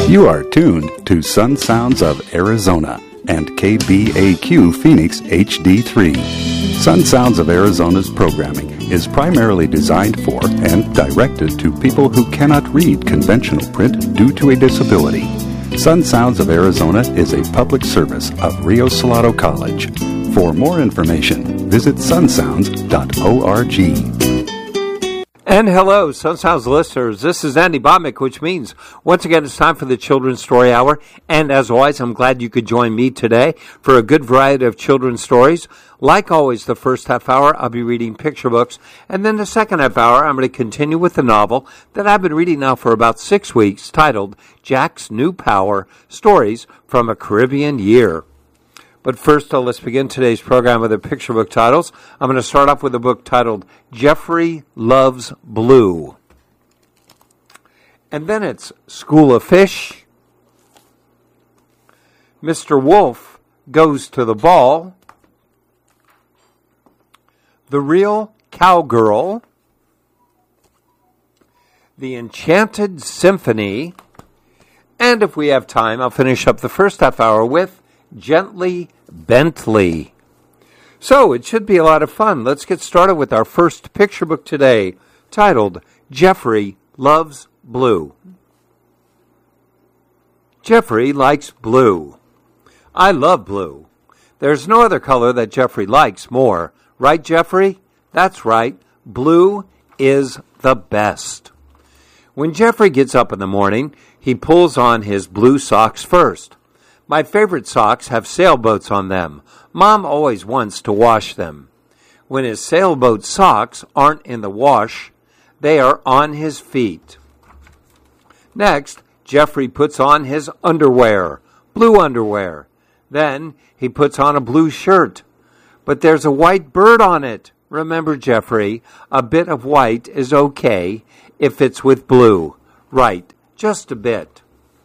You are tuned to Sun Sounds of Arizona and KBAQ Phoenix HD3. Sun Sounds of Arizona's programming is primarily designed for and directed to people who cannot read conventional print due to a disability. Sun Sounds of Arizona is a public service of Rio Salado College. For more information, visit sunsounds.org. And hello, Sun Sounds listeners. This is Andy Botnick, which means once again it's time for the Children's Story Hour. And as always, I'm glad you could join me today for a good variety of children's stories. Like always, the first half hour, I'll be reading picture books. And then the second half hour, I'm going to continue with the novel that I've been reading now for about 6 weeks, titled Jack's New Power, Stories from a Caribbean Year. But first, let's begin today's program with the picture book titles. I'm going to start off with a book titled Jeffrey Loves Blue. And then it's School of Fish, Mr. Wolf Goes to the Ball, The Real Cowgirl, The Enchanted Symphony, and if we have time, I'll finish up the first half hour with Gently Bentley. So it should be a lot of fun. Let's get started with our first picture book today, titled Jeffrey Loves Blue. Jeffrey likes blue. I love blue. There's no other color that Jeffrey likes more. Right, Jeffrey? That's right. Blue is the best. When Jeffrey gets up in the morning, he pulls on his blue socks first. My favorite socks have sailboats on them. Mom always wants to wash them. When his sailboat socks aren't in the wash, they are on his feet. Next, Jeffrey puts on his underwear, blue underwear. Then he puts on a blue shirt. But there's a white bird on it. Remember, Jeffrey, a bit of white is okay if it's with blue. Right, just a bit.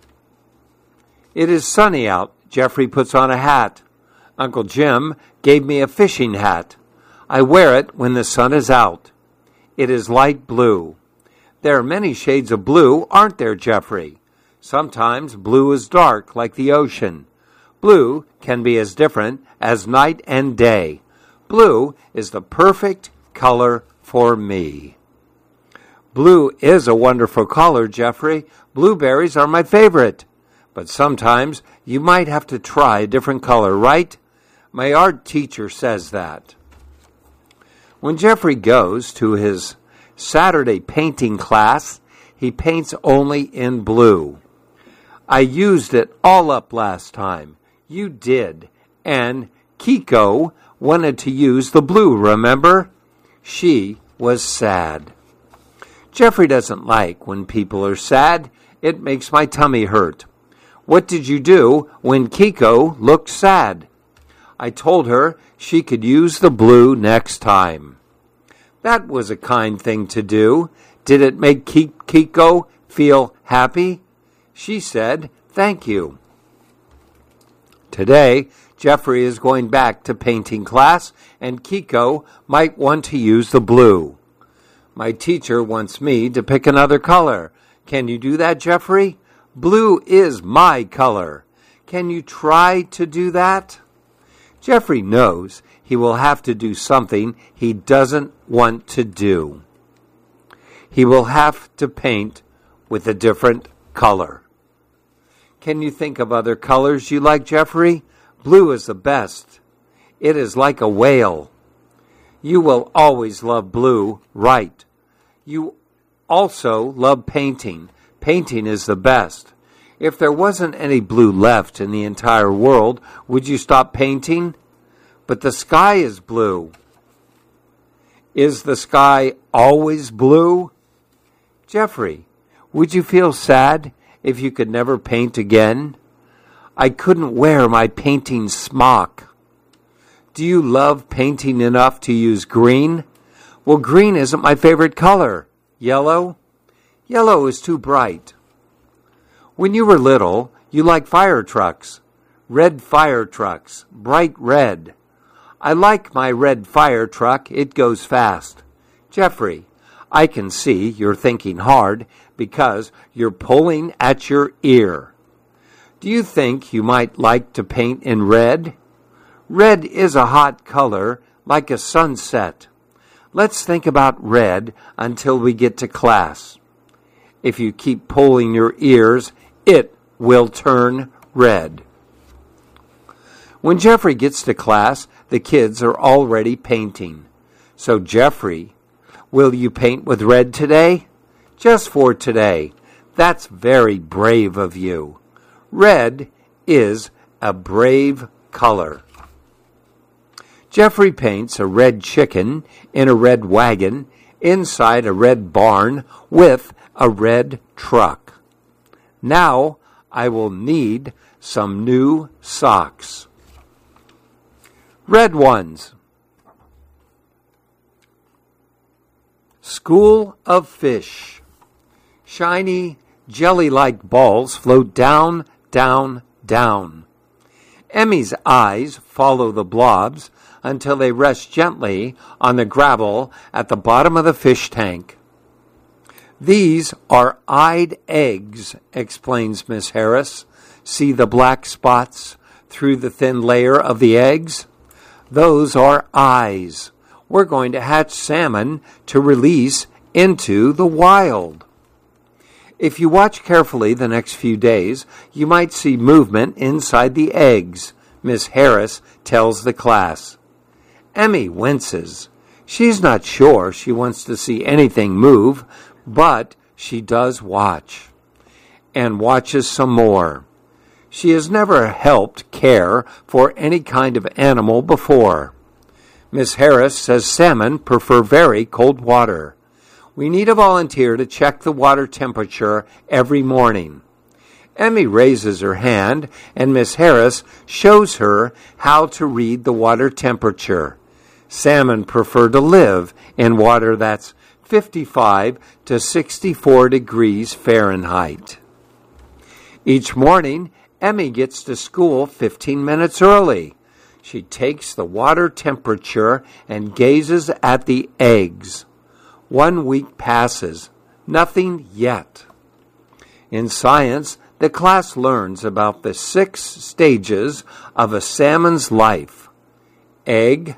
It is sunny out. Jeffrey puts on a hat. Uncle Jim gave me a fishing hat. I wear it when the sun is out. It is light blue. There are many shades of blue, aren't there, Jeffrey? Sometimes blue is dark, like the ocean. Blue can be as different as night and day. Blue is the perfect color for me. Blue is a wonderful color, Jeffrey. Blueberries are my favorite. But sometimes you might have to try a different color, right? My art teacher says that. When Jeffrey goes to his Saturday painting class, he paints only in blue. I used it all up last time. You did. And Kiko wanted to use the blue, remember? She was sad. Jeffrey doesn't like when people are sad. It makes my tummy hurt. What did you do when Kiko looked sad? I told her she could use the blue next time. That was a kind thing to do. Did it make Kiko feel happy? She said, thank you. Today, Jeffrey is going back to painting class, and Kiko might want to use the blue. My teacher wants me to pick another color. Can you do that, Jeffrey? Blue is my color. Can you try to do that? Jeffrey knows he will have to do something he doesn't want to do. He will have to paint with a different color. Can you think of other colors you like, Jeffrey? Blue is the best. It is like a whale. You will always love blue, right? You also love painting. Painting is the best. If there wasn't any blue left in the entire world, would you stop painting? But the sky is blue. Is the sky always blue? Jeffrey, would you feel sad if you could never paint again? I couldn't wear my painting smock. Do you love painting enough to use green? Well, green isn't my favorite color. Yellow? Yellow is too bright. When you were little, you liked fire trucks. Red fire trucks, bright red. I like my red fire truck. It goes fast. Jeffrey, I can see you're thinking hard. because you're pulling at your ear. Do you think you might like to paint in red? Red is a hot color, like a sunset. Let's think about red until we get to class. If you keep pulling your ears, it will turn red. When Jeffrey gets to class, the kids are already painting. So, Jeffrey, will you paint with red today? Just for today. That's very brave of you. Red is a brave color. Jeffrey paints a red chicken in a red wagon inside a red barn with a red truck. Now I will need some new socks. Red ones. School of fish. Shiny, jelly-like balls float down, down, down. Emmy's eyes follow the blobs until they rest gently on the gravel at the bottom of the fish tank. These are eyed eggs, explains Miss Harris. See the black spots through the thin layer of the eggs? Those are eyes. We're going to hatch salmon to release into the wild. If you watch carefully the next few days, you might see movement inside the eggs, Miss Harris tells the class. Emmy winces. She's not sure she wants to see anything move, but she does watch. And watches some more. She has never helped care for any kind of animal before. Miss Harris says salmon prefer very cold water. We need a volunteer to check the water temperature every morning. Emmy raises her hand, and Miss Harris shows her how to read the water temperature. Salmon prefer to live in water that's 55 to 64 degrees Fahrenheit. Each morning, Emmy gets to school 15 minutes early. She takes the water temperature and gazes at the eggs. 1 week passes. Nothing yet. In science, the class learns about the 6 stages of a salmon's life. Egg,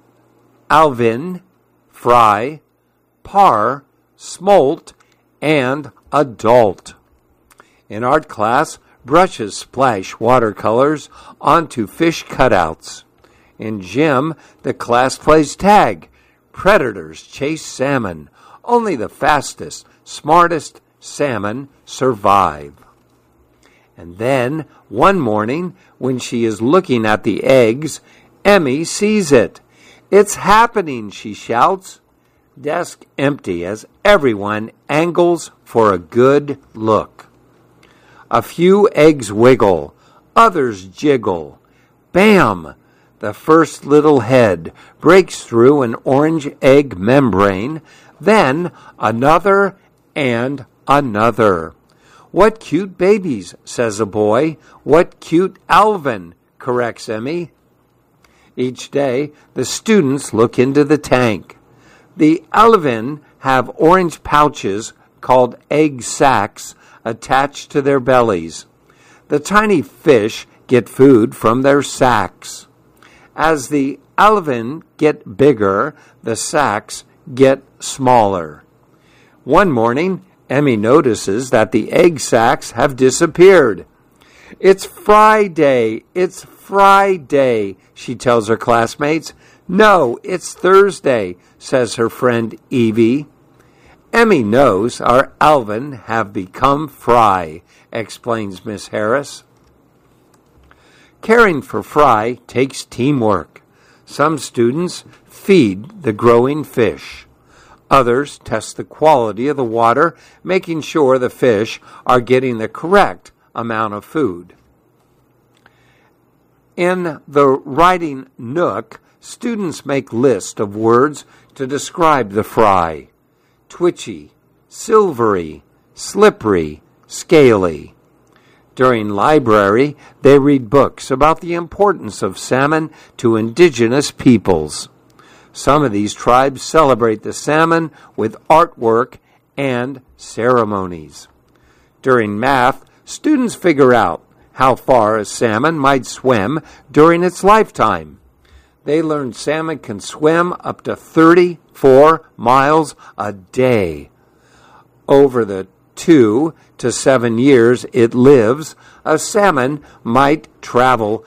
alvin, fry, par, smolt, and adult. In art class, brushes splash watercolors onto fish cutouts. In gym, the class plays tag. Predators chase salmon. Only the fastest, smartest salmon survive. And then, one morning, when she is looking at the eggs, Emmy sees it. It's happening, she shouts. Desk empty as everyone angles for a good look. A few eggs wiggle, others jiggle. Bam! The first little head breaks through an orange egg membrane, then another and another. What cute babies, says a boy. What cute alvin, corrects Emmy. Each day, the students look into the tank. The alvin have orange pouches called egg sacs attached to their bellies. The tiny fish get food from their sacs. As the alvin get bigger, the sacs get smaller. One morning, Emmy notices that the egg sacs have disappeared. It's Friday, she tells her classmates. No, it's Thursday, says her friend Evie. Emmy knows our alvin have become fry, explains Miss Harris. Caring for fry takes teamwork. Some students feed the growing fish. Others test the quality of the water, making sure the fish are getting the correct amount of food. In the writing nook, students make lists of words to describe the fry. Twitchy, silvery, slippery, scaly. During library, they read books about the importance of salmon to indigenous peoples. Some of these tribes celebrate the salmon with artwork and ceremonies. During math, students figure out how far a salmon might swim during its lifetime. They learn salmon can swim up to 34 miles a day. Over the 2 to 7 years it lives, a salmon might travel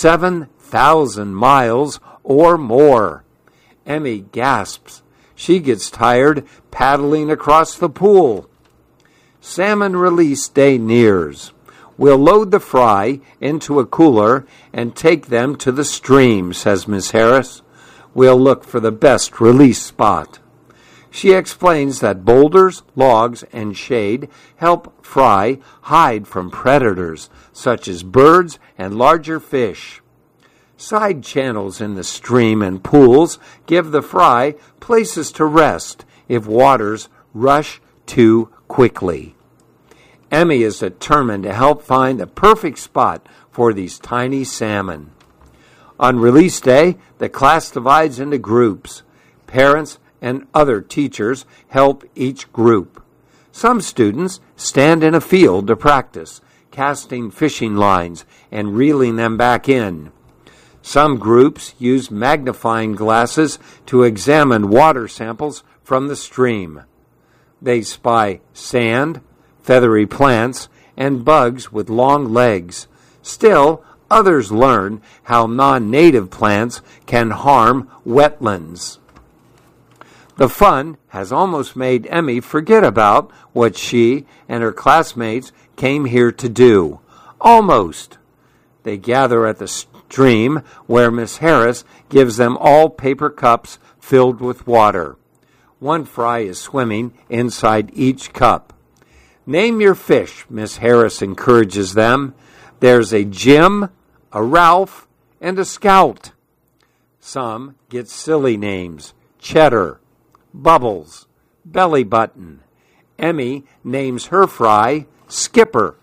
7,000 miles or more. Emmy gasps. She gets tired paddling across the pool. Salmon release day nears. We'll load the fry into a cooler and take them to the stream, says Miss Harris. We'll look for the best release spot. She explains that boulders, logs, and shade help fry hide from predators, such as birds and larger fish. Side channels in the stream and pools give the fry places to rest if waters rush too quickly. Emmy is determined to help find the perfect spot for these tiny salmon. On release day, the class divides into groups. Parents and other teachers help each group. Some students stand in a field to practice, casting fishing lines and reeling them back in. Some groups use magnifying glasses to examine water samples from the stream. They spy sand, feathery plants, and bugs with long legs. Still, others learn how non-native plants can harm wetlands. The fun has almost made Emmy forget about what she and her classmates came here to do. Almost. They gather at the stream where Miss Harris gives them all paper cups filled with water. One fry is swimming inside each cup. Name your fish, Miss Harris encourages them. There's a Jim, a Ralph, and a Scout. Some get silly names. Cheddar, Bubbles, Belly Button. Emmy names her fry Skipper.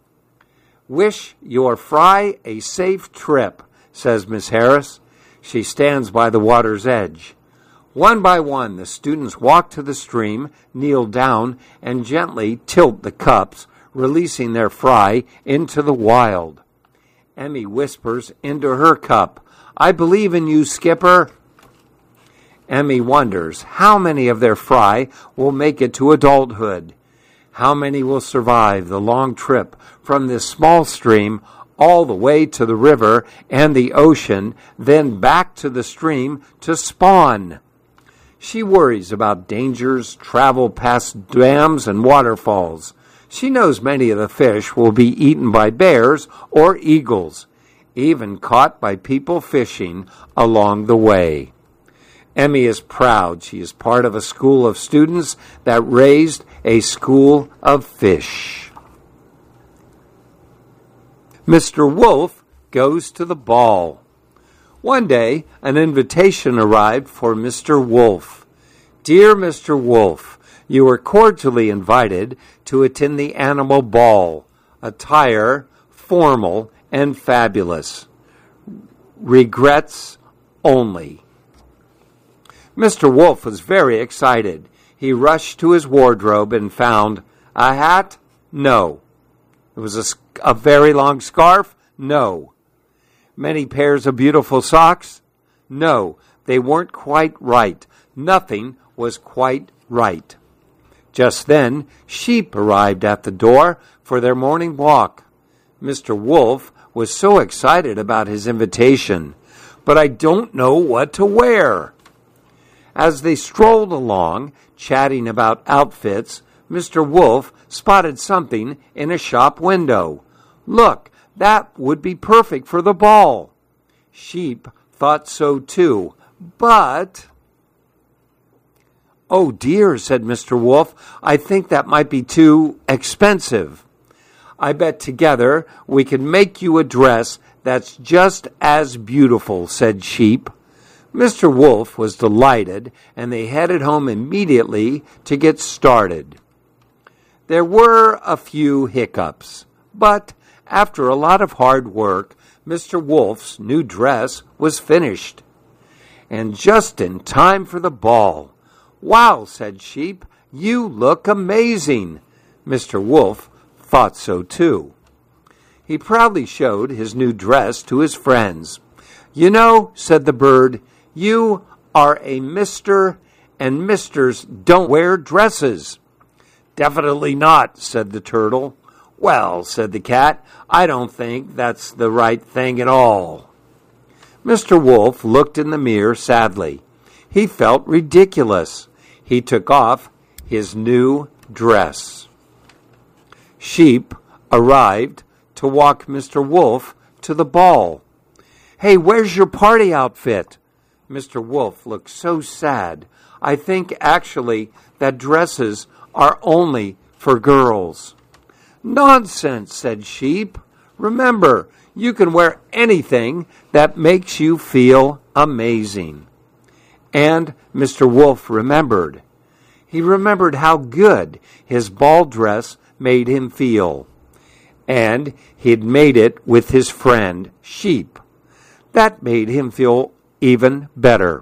Wish your fry a safe trip, says Miss Harris. She stands by the water's edge. One by one, the students walk to the stream, kneel down, and gently tilt the cups, releasing their fry into the wild. Emmy whispers into her cup, "I believe in you, Skipper." Emmy wonders how many of their fry will make it to adulthood. How many will survive the long trip from this small stream all the way to the river and the ocean, then back to the stream to spawn? She worries about dangers, travel past dams and waterfalls. She knows many of the fish will be eaten by bears or eagles, even caught by people fishing along the way. Emmy is proud she is part of a school of students that raised a school of fish. Mr. Wolf goes to the ball. One day, an invitation arrived for Mr. Wolf. Dear Mr. Wolf, you are cordially invited to attend the animal ball. Attire formal and fabulous. Regrets only. Mr. Wolf was very excited. He rushed to his wardrobe and found a hat? No. It was a very long scarf? No. Many pairs of beautiful socks? No, they weren't quite right. Nothing was quite right. Just then, sheep arrived at the door for their morning walk. Mr. Wolf was so excited about his invitation. But I don't know what to wear. As they strolled along, chatting about outfits, Mr. Wolf spotted something in a shop window. Look, that would be perfect for the ball. Sheep thought so too, but... Oh dear, said Mr. Wolf, I think that might be too expensive. I bet together we can make you a dress that's just as beautiful, said Sheep. Mr. Wolf was delighted, and they headed home immediately to get started. There were a few hiccups, but after a lot of hard work, Mr. Wolf's new dress was finished. And just in time for the ball. Wow, said Sheep, you look amazing." Mr. Wolf thought so too. He proudly showed his new dress to his friends. "You know," said the bird, "you are a mister, and misters don't wear dresses." "Definitely not," said the turtle. "Well," said the cat, "I don't think that's the right thing at all." Mr. Wolf looked in the mirror sadly. He felt ridiculous. He took off his new dress. Sheep arrived to walk Mr. Wolf to the ball. "Hey, where's your party outfit?" Mr. Wolf looked so sad. "I think actually that dresses are only for girls." "Nonsense," said Sheep. "Remember, you can wear anything that makes you feel amazing." And Mr. Wolf remembered. He remembered how good his ball dress made him feel. And he'd made it with his friend, Sheep. That made him feel even better.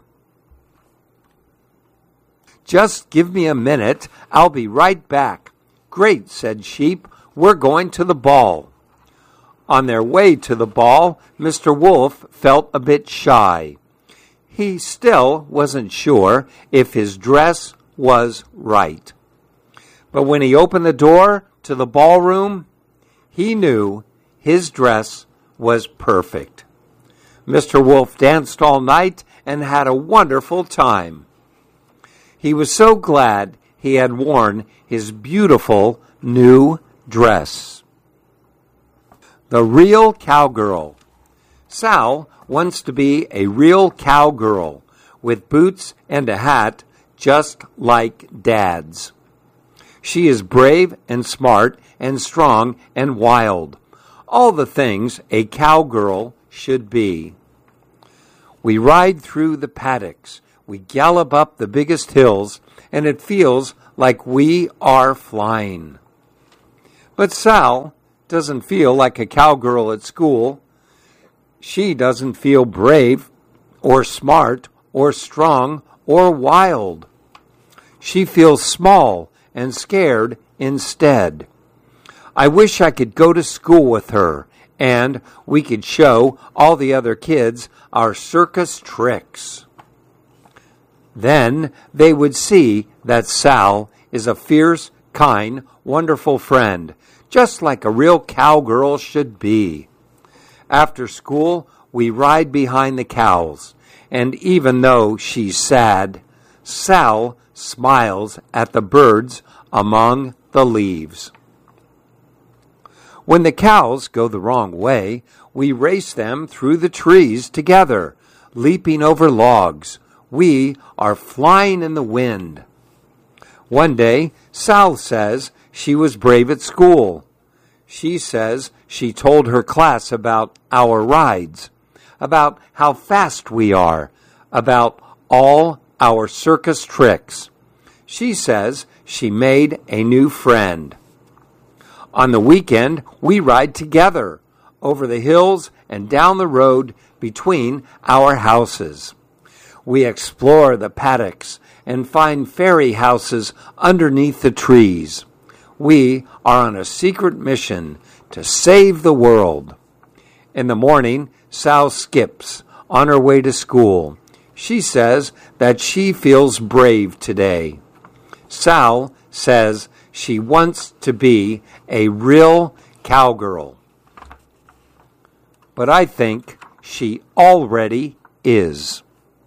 "Just give me a minute. I'll be right back." "Great," said Sheep. "We're going to the ball." On their way to the ball, Mr. Wolf felt a bit shy. He still wasn't sure if his dress was right. But when he opened the door to the ballroom, he knew his dress was perfect. Mr. Wolf danced all night and had a wonderful time. He was so glad he had worn his beautiful new dress. The real cowgirl. Sal wants to be a real cowgirl with boots and a hat just like Dad's. She is brave and smart and strong and wild, all the things a cowgirl should be. We ride through the paddocks, we gallop up the biggest hills, and it feels like we are flying. But Sal doesn't feel like a cowgirl at school. She doesn't feel brave or smart or strong or wild. She feels small and scared instead. I wish I could go to school with her and we could show all the other kids our circus tricks. Then they would see that Sal is a fierce, kind, wonderful friend, just like a real cowgirl should be. After school, we ride behind the cows, and even though she's sad, Sal smiles at the birds among the leaves. When the cows go the wrong way, we race them through the trees together, leaping over logs. We are flying in the wind. One day, Sal says she was brave at school. She says she told her class about our rides, about how fast we are, about all our circus tricks. She says she made a new friend. On the weekend, we ride together over the hills and down the road between our houses. We explore the paddocks and find fairy houses underneath the trees. We are on a secret mission to save the world. In the morning, Sal skips on her way to school. She says that she feels brave today. Sal says she wants to be a real cowgirl. But I think she already is.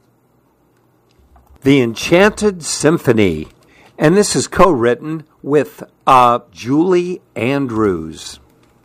The Enchanted Symphony. And this is co-written with Julie Andrews.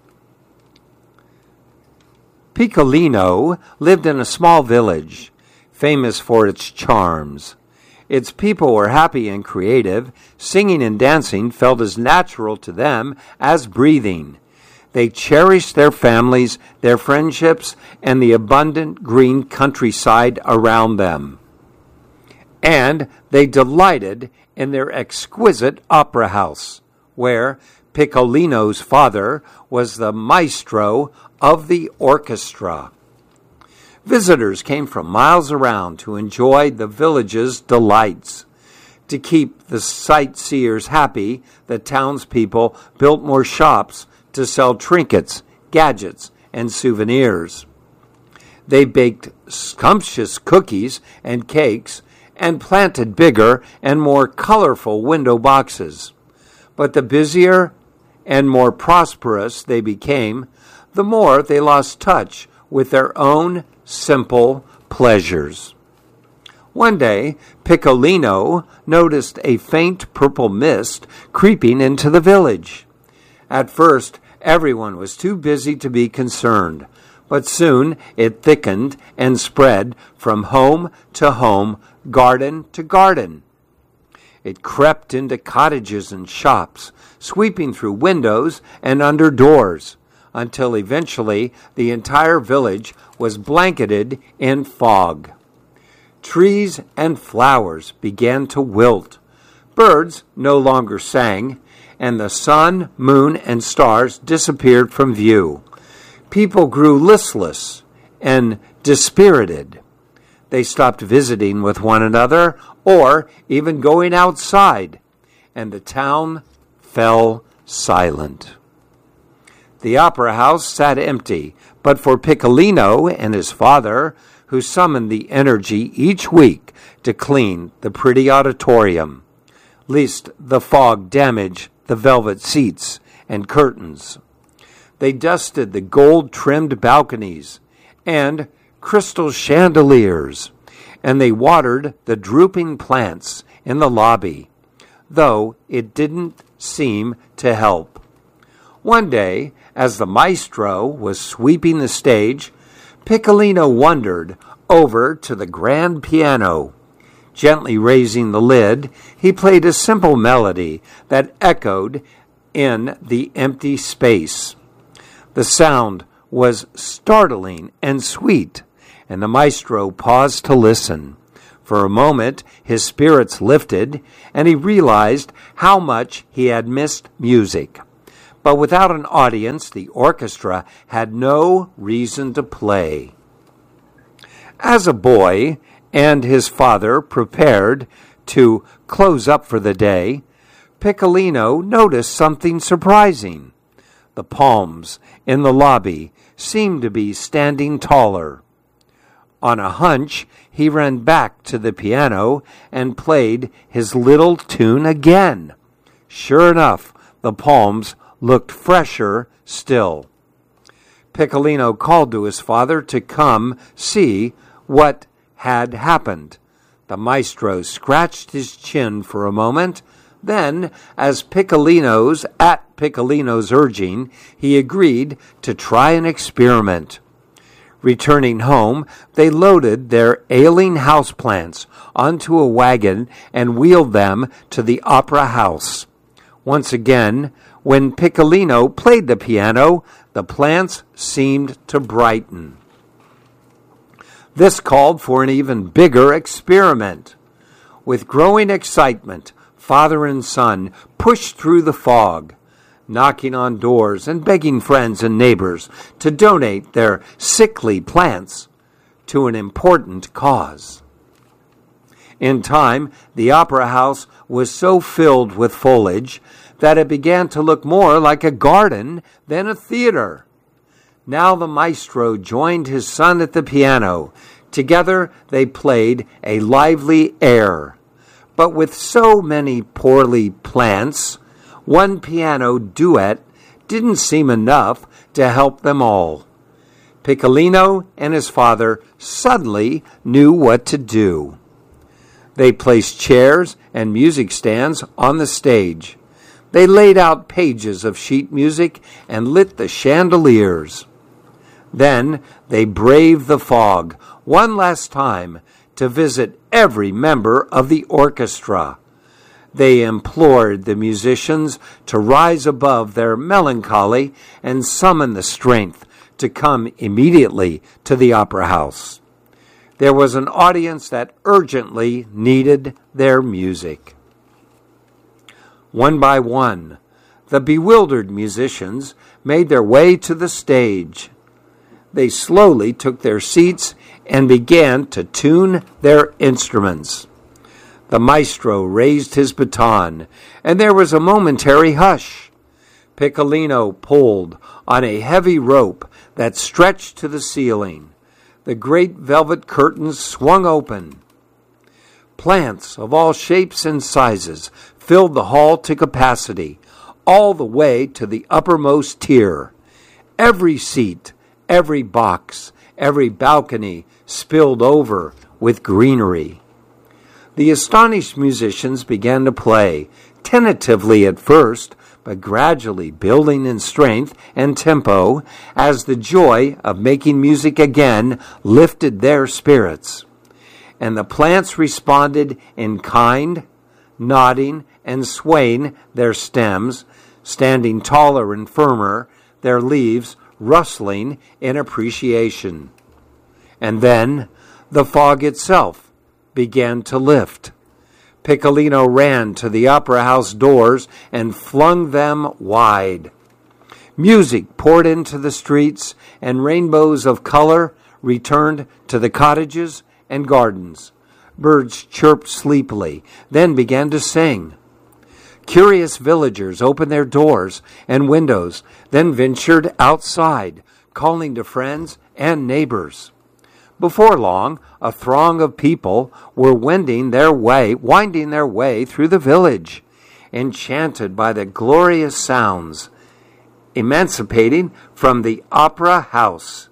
Piccolino lived in a small village, famous for its charms. Its people were happy and creative. Singing and dancing felt as natural to them as breathing. They cherished their families, their friendships, and the abundant green countryside around them. And they delighted in their exquisite opera house, where Piccolino's father was the maestro of the orchestra. Visitors came from miles around to enjoy the village's delights. To keep the sightseers happy, the townspeople built more shops to sell trinkets, gadgets, and souvenirs. They baked scrumptious cookies and cakes and planted bigger and more colorful window boxes. But the busier and more prosperous they became, the more they lost touch with their own simple pleasures. One day, Piccolino noticed a faint purple mist creeping into the village. At first, everyone was too busy to be concerned, but soon it thickened and spread from home to home, garden to garden. It crept into cottages and shops, sweeping through windows and under doors, until eventually the entire village was blanketed in fog. Trees and flowers began to wilt. Birds no longer sang, and the sun, moon, and stars disappeared from view. People grew listless and dispirited. They stopped visiting with one another or even going outside, and the town fell silent. The opera house sat empty, but for Piccolino and his father, who summoned the energy each week to clean the pretty auditorium, lest the fog damage the velvet seats and curtains. They dusted the gold-trimmed balconies and crystal chandeliers, and they watered the drooping plants in the lobby, though it didn't seem to help. One day, as the maestro was sweeping the stage, Piccolino wandered over to the grand piano. Gently raising the lid, he played a simple melody that echoed in the empty space. The sound was startling and sweet, and the maestro paused to listen. For a moment, his spirits lifted, and he realized how much he had missed music. But without an audience, the orchestra had no reason to play. As a boy and his father prepared to close up for the day, Piccolino noticed something surprising. The palms in the lobby seemed to be standing taller. On a hunch, he ran back to the piano and played his little tune again. Sure enough, the palms looked fresher still. Piccolino called to his father to come see what had happened. The maestro scratched his chin for a moment. Then, at Piccolino's urging, he agreed to try an experiment. Returning home, they loaded their ailing houseplants onto a wagon and wheeled them to the opera house. Once again, when Piccolino played the piano, the plants seemed to brighten. This called for an even bigger experiment. With growing excitement, father and son pushed through the fog, knocking on doors and begging friends and neighbors to donate their sickly plants to an important cause. In time, the opera house was so filled with foliage that it began to look more like a garden than a theater. Now the maestro joined his son at the piano. Together they played a lively air. But with so many poorly plants, one piano duet didn't seem enough to help them all. Piccolino and his father suddenly knew what to do. They placed chairs and music stands on the stage. They laid out pages of sheet music and lit the chandeliers. Then they braved the fog one last time to visit every member of the orchestra. They implored the musicians to rise above their melancholy and summon the strength to come immediately to the opera house. There was an audience that urgently needed their music. One by one, the bewildered musicians made their way to the stage. They slowly took their seats and began to tune their instruments. The maestro raised his baton, and there was a momentary hush. Piccolino pulled on a heavy rope that stretched to the ceiling. The great velvet curtains swung open. Plants of all shapes and sizes filled the hall to capacity, all the way to the uppermost tier. Every seat, every box, every balcony spilled over with greenery. The astonished musicians began to play, tentatively at first, but gradually building in strength and tempo as the joy of making music again lifted their spirits. And the plants responded in kind, nodding and swaying their stems, standing taller and firmer, their leaves rustling in appreciation. And then the fog itself began to lift. Piccolino ran to the opera house doors and flung them wide. Music poured into the streets, and rainbows of color returned to the cottages and gardens. Birds chirped sleepily, then began to sing. Curious villagers opened their doors and windows, then ventured outside, calling to friends and neighbors. Before long, a throng of people were winding their way through the village, enchanted by the glorious sounds emancipating from the opera house.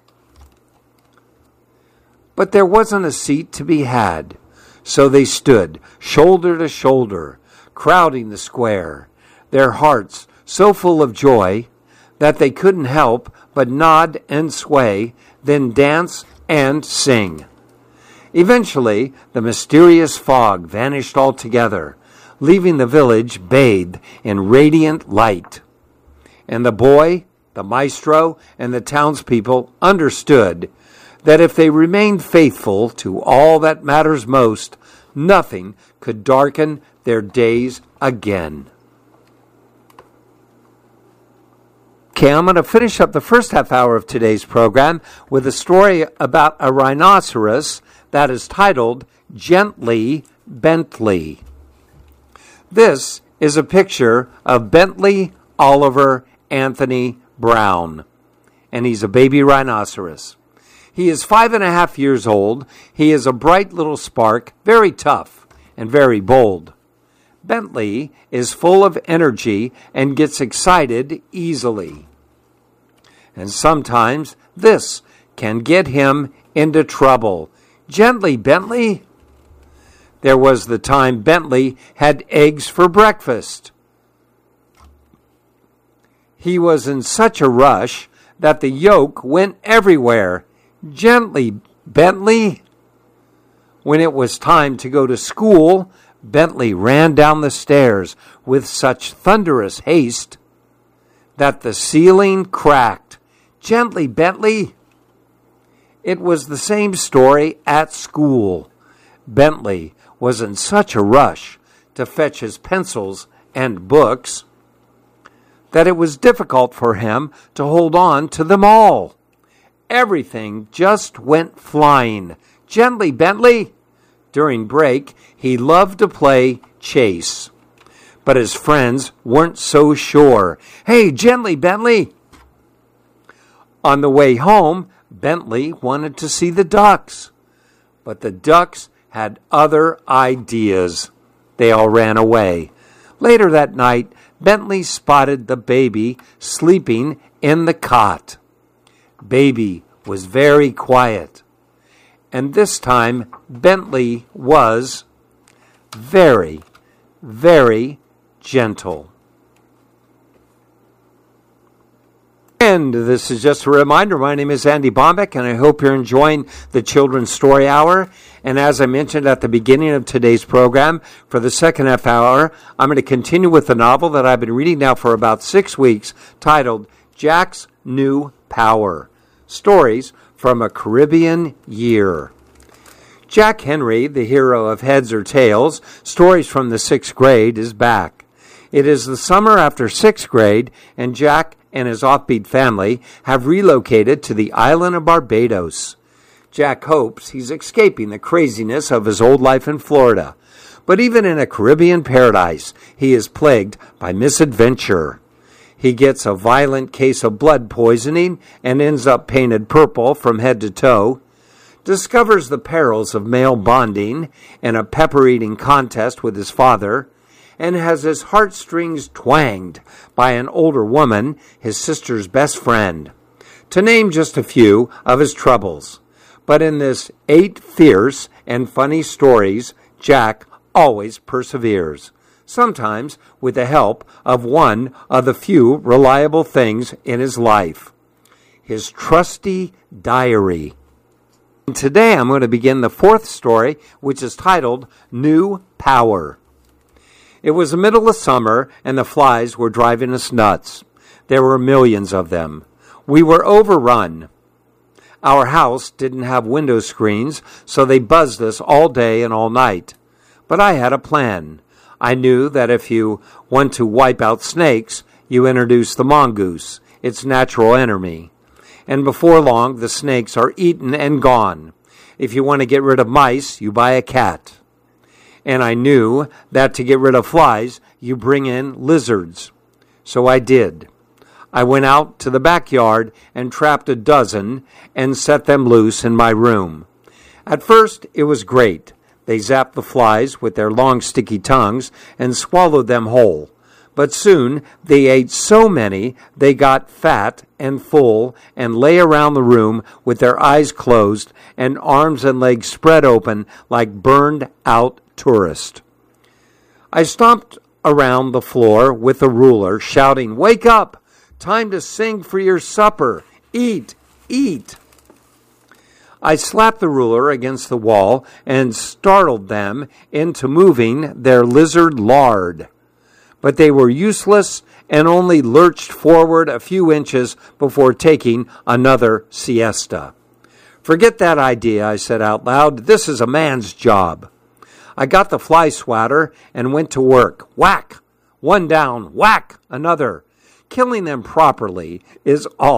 But there wasn't a seat to be had, so they stood shoulder to shoulder, crowding the square, their hearts so full of joy that they couldn't help but nod and sway, then dance and sing. Eventually, the mysterious fog vanished altogether, leaving the village bathed in radiant light. And the boy, the maestro, and the townspeople understood that if they remained faithful to all that matters most, nothing could darken their days again. Okay, I'm going to finish up the first half hour of today's program with a story about a rhinoceros that is titled Gently Bentley. This is a picture of Bentley Oliver Anthony Brown, and he's a baby rhinoceros. He is 5.5 years old. He is a bright little spark, very tough and very bold. Bentley is full of energy and gets excited easily. And sometimes this can get him into trouble. Gently, Bentley. There was the time Bentley had eggs for breakfast. He was in such a rush that the yolk went everywhere. Gently, Bentley. When it was time to go to school, Bentley ran down the stairs with such thunderous haste that the ceiling cracked. Gently, Bentley. It was the same story at school. Bentley was in such a rush to fetch his pencils and books that it was difficult for him to hold on to them all. Everything just went flying. Gently, Bentley. During break, he loved to play chase. But his friends weren't so sure. Hey, gently, Bentley. On the way home, Bentley wanted to see the ducks. But the ducks had other ideas. They all ran away. Later that night, Bentley spotted the baby sleeping in the cot. Baby was very quiet. And this time, Bentley was very, very gentle. And this is just a reminder, my name is Andy Bombeck, and I hope you're enjoying the Children's Story Hour. And as I mentioned at the beginning of today's program, for the second half hour, I'm going to continue with the novel that I've been reading now for about 6 weeks, titled Jack's New Power. Stories from a Caribbean Year. Jack Henry, the hero of Heads or Tails, Stories from the 6th Grade, is back. It is the summer after 6th grade, and Jack and his offbeat family have relocated to the island of Barbados. Jack hopes he's escaping the craziness of his old life in Florida, But even in a Caribbean paradise, he is plagued by misadventure. He gets a violent case of blood poisoning and ends up painted purple from head to toe, discovers the perils of male bonding in a pepper-eating contest with his father, and has his heartstrings twanged by an older woman, his sister's best friend, to name just a few of his troubles. But in this 8 fierce and funny stories, Jack always perseveres, sometimes with the help of one of the few reliable things in his life, his trusty diary. And today I'm going to begin the 4th story, which is titled New Power. It was the middle of summer, and the flies were driving us nuts. There were millions of them. We were overrun. Our house didn't have window screens, so they buzzed us all day and all night. But I had a plan. I knew that if you want to wipe out snakes, you introduce the mongoose, its natural enemy. And before long, the snakes are eaten and gone. If you want to get rid of mice, you buy a cat. And I knew that to get rid of flies, you bring in lizards. So I did. I went out to the backyard and trapped a dozen and set them loose in my room. At first, it was great. They zapped the flies with their long, sticky tongues and swallowed them whole. But soon they ate so many they got fat and full and lay around the room with their eyes closed and arms and legs spread open like burned-out tourists. I stomped around the floor with a ruler, shouting, "Wake up! Time to sing for your supper! Eat! Eat!" I slapped the ruler against the wall and startled them into moving their lizard lard. But they were useless and only lurched forward a few inches before taking another siesta. "Forget that idea," I said out loud. "This is a man's job." I got the fly swatter and went to work. Whack! One down. Whack! Another. Killing them properly is all